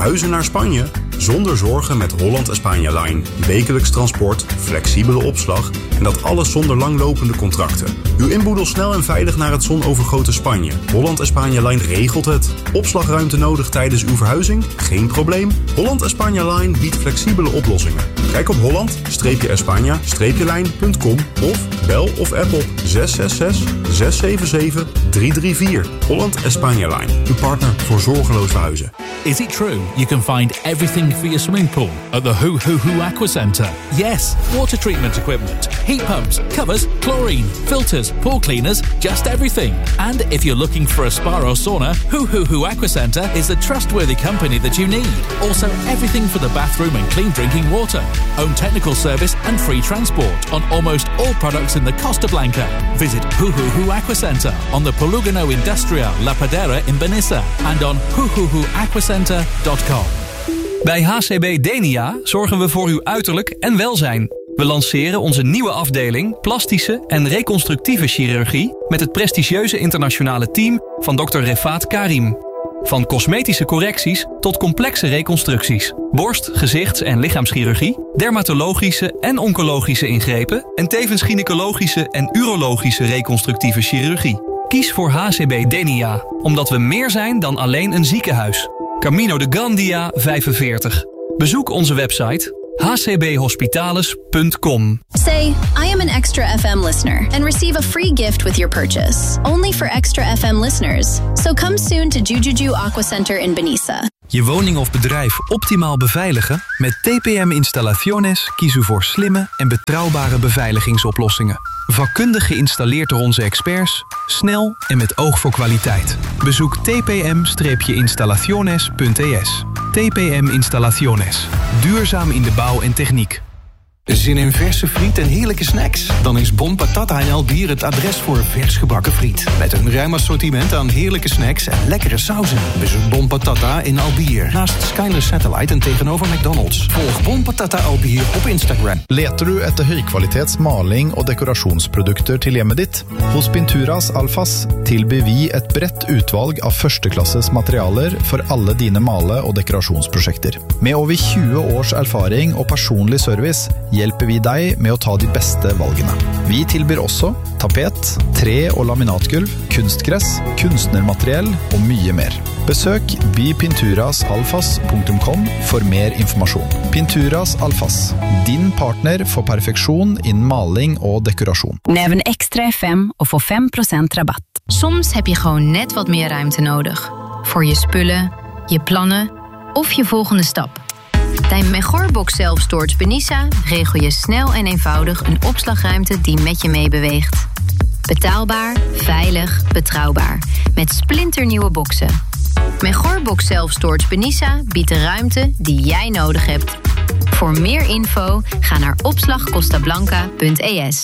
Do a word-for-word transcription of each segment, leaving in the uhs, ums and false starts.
Verhuizen naar Spanje? Zonder zorgen met Holland Espanja Line. Wekelijks transport, flexibele opslag en dat alles zonder langlopende contracten. Uw inboedel snel en veilig naar het zonovergoten Spanje. Holland Espanja Line regelt het. Opslagruimte nodig tijdens uw verhuizing? Geen probleem. Holland Espanja Line biedt flexibele oplossingen. Kijk op holland espanja lijn punt com of bel of app op zes zes zes, zes zeven zeven, drie drie vier. Holland Espanja Line. Uw partner voor zorgeloos verhuizen. Is it true you can find everything for your swimming pool at the Hoo Hoo Hoo Aqua Centre? Yes, water treatment equipment, heat pumps, covers, chlorine, filters, pool cleaners, just everything. And if you're looking for a spa or sauna, Hoo Hoo Hoo Aqua Centre is the trustworthy company that you need. Also, everything for the bathroom and clean drinking water. Own technical service and free transport on almost all products in the Costa Blanca. Visit Hoo Hoo Hoo Aqua Centre on the Polugano Industrial La Padera in Benissa and on hoo hoo hoo aqua centre dot com. Bij H C B Denia zorgen we voor uw uiterlijk en welzijn. We lanceren onze nieuwe afdeling plastische en reconstructieve chirurgie met het prestigieuze internationale team van dokter Refaat Karim. Van cosmetische correcties tot complexe reconstructies. Borst-, gezichts- en lichaamschirurgie, dermatologische en oncologische ingrepen en tevens gynaecologische en urologische reconstructieve chirurgie. Kies voor H C B Denia, omdat we meer zijn dan alleen een ziekenhuis. Camino de Gandia vijfenveertig. Bezoek onze website h c b hospitales punt com. Say, I am an Extra F M listener and receive a free gift with your purchase. Only for Extra F M listeners. So come soon to Jujuju Aqua Center in Benissa. Je woning of bedrijf optimaal beveiligen? Met T P M Installaciones kies u voor slimme en betrouwbare beveiligingsoplossingen. Vakkundig geïnstalleerd door onze experts, snel en met oog voor kwaliteit. Bezoek t p m installaciones punt e s. T P M Installaciones. Duurzaam in de bouw en techniek. Zin in verse friet en heerlijke snacks? Dan is Bon Patata in Albier het adres voor vers gebakken friet. Met een ruim assortiment aan heerlijke snacks en lekkere sauzen. Bezoek Bon Patata in Albier. Naast Skyler Satellite en tegenover McDonald's. Volg Bon Patata Albier op Instagram. Leter du etter høykvalitets maling og dekorasjonsprodukter til hjemmet ditt? Hos Pinturas Alfas tilbyr vi et bredt utvalg av førsteklasses materialer for alle dine male- og dekorasjonsprosjekter. Med over tjue års erfaring og personlig service hjelper vi deg med å ta de beste valgene. Vi tilbyr også tapet, tre- og laminatgulv, kunstgress, kunstnermateriell og mye mer. Besøk bypinturas alfas punktum com for mer informasjon. Pinturas Alfas, din partner for perfeksjon innen maling og dekorasjon. Neem een Extra F M of voor vijf procent rabat. Soms heb je gewoon net wat meer ruimte nodig. Voor je spullen, je plannen of je volgende stap. Bij Megorbox Self Storage Benissa regel je snel en eenvoudig een opslagruimte die met je meebeweegt. Betaalbaar, veilig, betrouwbaar. Met splinternieuwe boxen. Megorbox Self Storage Benissa biedt de ruimte die jij nodig hebt. Voor meer info ga naar opslag costa blanca punt e s.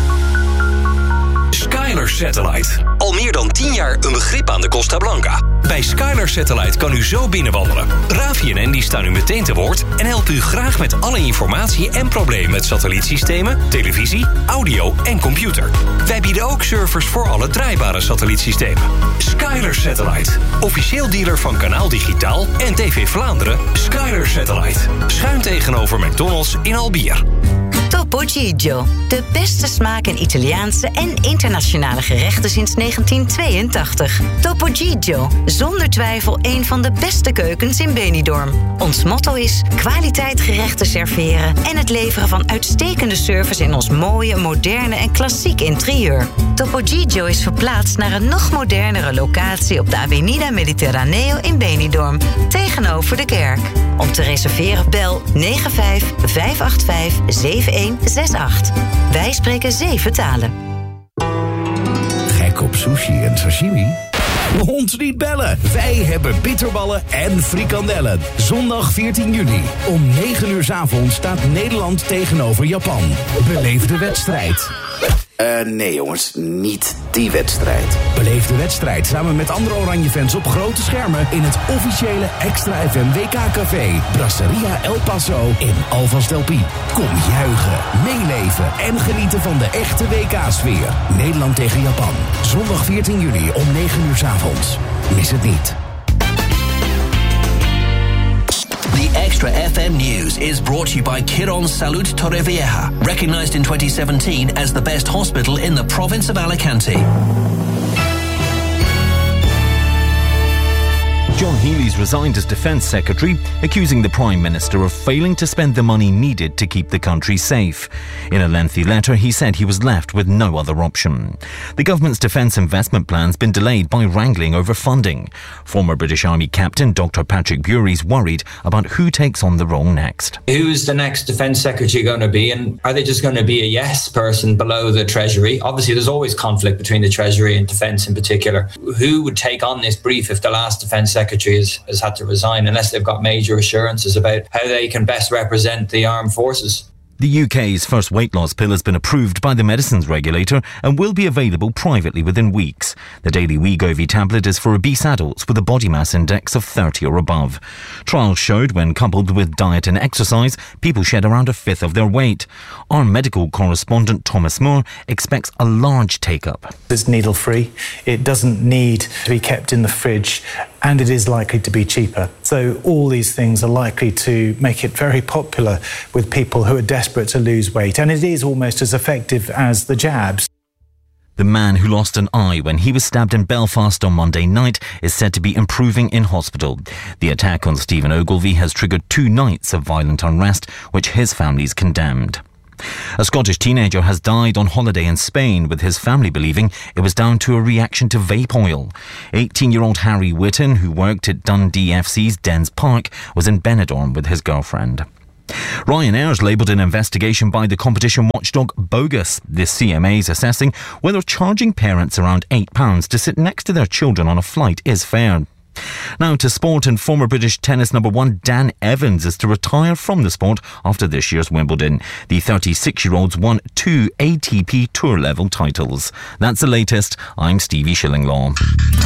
Skyler Satellite. Al meer dan tien jaar een begrip aan de Costa Blanca. Bij Skyler Satellite kan u zo binnenwandelen. Ravi en Andy staan u meteen te woord en helpen u graag met alle informatie en problemen met satellietsystemen, televisie, audio en computer. Wij bieden ook servers voor alle draaibare satellietsystemen. Skyler Satellite. Officieel dealer van Kanaal Digitaal en T V Vlaanderen. Skyler Satellite. Schuin tegenover McDonald's in Albier. Topo Gigio. De beste smaak in Italiaanse en internationale gerechten sinds negentien tweeëntachtig. Topo Gigio. Zonder twijfel een van de beste keukens in Benidorm. Ons motto is kwaliteit gerechten serveren en het leveren van uitstekende service in ons mooie, moderne en klassiek interieur. Topo Gigio is verplaatst naar een nog modernere locatie op de Avenida Mediterraneo in Benidorm, tegenover de kerk. Om te reserveren bel negen vijf vijf acht vijf zeven een zes acht. Wij spreken zeven talen. Gek op sushi en sashimi? Ons niet bellen. Wij hebben bitterballen en frikandellen. Zondag veertien juni. Om negen uur 's avonds staat Nederland tegenover Japan. Beleef de wedstrijd. Uh, nee jongens, niet die wedstrijd. Beleef de wedstrijd samen met andere Oranje-fans op grote schermen in het officiële Extra F M W K-café. Brasseria El Paso in Alvas del Pi. Kom juichen, meeleven en genieten van de echte W K-sfeer. Nederland tegen Japan. Zondag veertien juni om negen uur 's avonds. Mis het niet. M News is brought to you by Quirón Salud Torrevieja, recognised in twenty seventeen as the best hospital in the province of Alicante. John Healey's resigned as Defence Secretary, accusing the Prime Minister of failing to spend the money needed to keep the country safe. In a lengthy letter, he said he was left with no other option. The government's defence investment plan's been delayed by wrangling over funding. Former British Army Captain Doctor Patrick Bury's worried about who takes on the role next. Who's the next Defence Secretary going to be, and are they just going to be a yes person below the Treasury? Obviously, there's always conflict between the Treasury and Defence in particular. Who would take on this brief if the last Defence Secretary Has, has had to resign, unless they've got major assurances about how they can best represent the armed forces? The U K's first weight loss pill has been approved by the medicines regulator and will be available privately within weeks. The daily Wegovy tablet is for obese adults with a body mass index of thirty or above. Trials showed when coupled with diet and exercise, people shed around a fifth of their weight. Our medical correspondent Thomas Moore expects a large take-up. It's needle-free, it doesn't need to be kept in the fridge, and it is likely to be cheaper. So all these things are likely to make it very popular with people who are desperate to lose weight, and it is almost as effective as the jabs. The man who lost an eye when he was stabbed in Belfast on Monday night is said to be improving in hospital. The attack on Stephen Ogilvie has triggered two nights of violent unrest, which his family's condemned. A Scottish teenager has died on holiday in Spain, with his family believing it was down to a reaction to vape oil. eighteen-year-old Harry Whitten, who worked at Dundee F C's Dens Park, was in Benidorm with his girlfriend. Ryanair's labelled an investigation by the competition watchdog bogus. The C M A is assessing whether charging parents around eight pounds to sit next to their children on a flight is fair. Now to sport, and former British tennis number one Dan Evans is to retire from the sport after this year's Wimbledon. The thirty-six-year-old's won two A T P Tour level titles. That's the latest. I'm Stevie Shillinglaw.